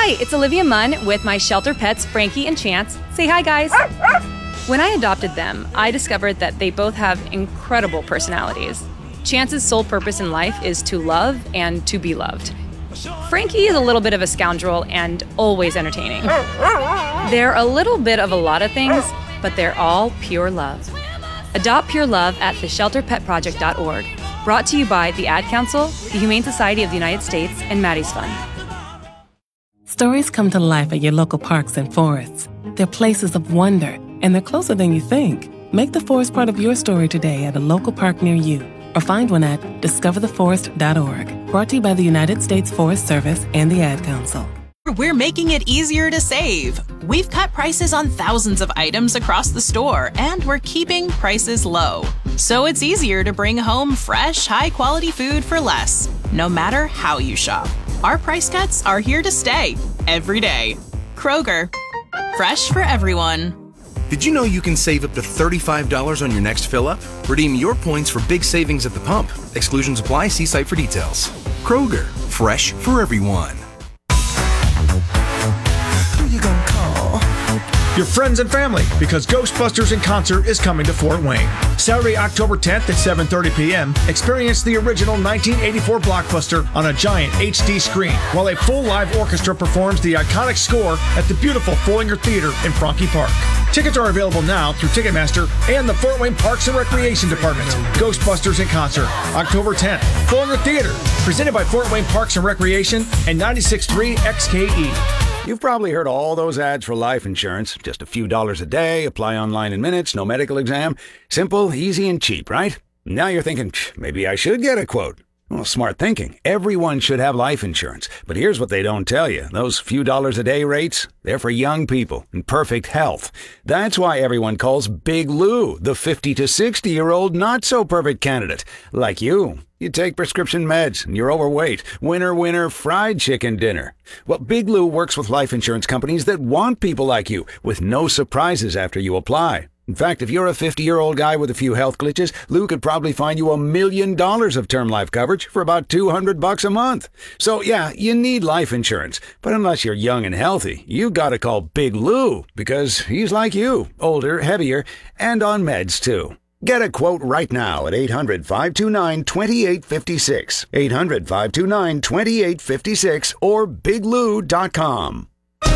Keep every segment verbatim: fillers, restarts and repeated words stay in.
Hi, it's Olivia Munn with my shelter pets, Frankie and Chance. Say hi, guys. When I adopted them, I discovered that they both have incredible personalities. Chance's sole purpose in life is to love and to be loved. Frankie is a little bit of a scoundrel and always entertaining. They're a little bit of a lot of things, but they're all pure love. Adopt pure love at the shelter pet project dot org. Brought to you by the Ad Council, the Humane Society of the United States, and Maddie's Fund. Stories come to life at your local parks and forests. They're places of wonder, and they're closer than you think. Make the forest part of your story today at a local park near you, or find one at discover the forest dot org. Brought to you by the United States Forest Service and the Ad Council. We're making it easier to save. We've cut prices on thousands of items across the store, and we're keeping prices low. So it's easier to bring home fresh, high-quality food for less, no matter how you shop. Our price cuts are here to stay, every day. Kroger, fresh for everyone. Did you know you can save up to thirty-five dollars on your next fill-up? Redeem your points for big savings at the pump. Exclusions apply. See site for details. Kroger, fresh for everyone. Who you gonna call? Your friends and family, because Ghostbusters in Concert is coming to Fort Wayne. Saturday, October tenth at seven thirty p.m., experience the original nineteen eighty-four blockbuster on a giant H D screen, while a full live orchestra performs the iconic score at the beautiful Follinger Theater in Franke Park. Tickets are available now through Ticketmaster and the Fort Wayne Parks and Recreation Department. Ghostbusters in Concert, October tenth, Follinger Theater, presented by Fort Wayne Parks and Recreation and ninety-six point three X K E. You've probably heard all those ads for life insurance. Just a few dollars a day, apply online in minutes, no medical exam. Simple, easy, and cheap, right? Now you're thinking, maybe I should get a quote. Well, smart thinking. Everyone should have life insurance. But here's what they don't tell you. Those few dollars a day rates, they're for young people in perfect health. That's why everyone calls Big Lou the fifty to sixty-year-old not-so-perfect candidate. Like you. You take prescription meds and you're overweight. Winner, winner, fried chicken dinner. Well, Big Lou works with life insurance companies that want people like you with no surprises after you apply. In fact, if you're a fifty-year-old guy with a few health glitches, Lou could probably find you a million dollars of term life coverage for about two hundred bucks a month. So yeah, you need life insurance. But unless you're young and healthy, you gotta call Big Lou because he's like you, older, heavier, and on meds too. Get a quote right now at eight hundred, five two nine, two eight five six, eight hundred, five two nine, two eight five six, or big lou dot com.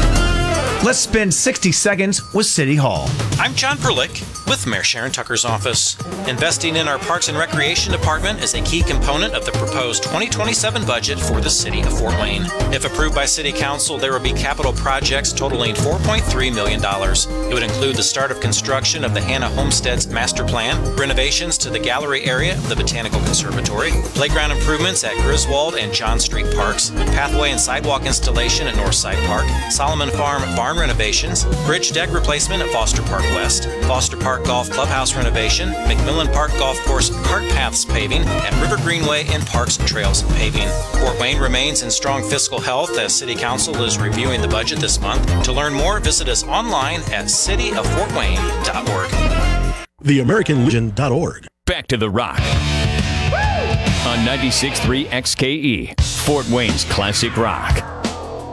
Let's spend sixty seconds with City Hall. I'm John Perlick with Mayor Sharon Tucker's office. Investing in our Parks and Recreation Department is a key component of the proposed twenty twenty-seven budget for the City of Fort Wayne. If approved by City Council, there will be capital projects totaling four point three million dollars. It would include the start of construction of the Hannah Homesteads Master Plan, renovations to the gallery area of the Botanical Conservatory, playground improvements at Griswold and John Street Parks, pathway and sidewalk installation at Northside Park, Solomon Farm barn renovations, bridge deck replacement at Foster Park West, Foster Park Golf Clubhouse renovation, McMillan Park Golf Course cart paths paving, and River Greenway and Parks Trails paving. Fort Wayne remains in strong fiscal health as City Council is reviewing the budget this month. To learn more, visit us online at city of fort wayne dot org. the american legion dot org. Back to the Rock on ninety-six point three X K E, Fort Wayne's classic rock.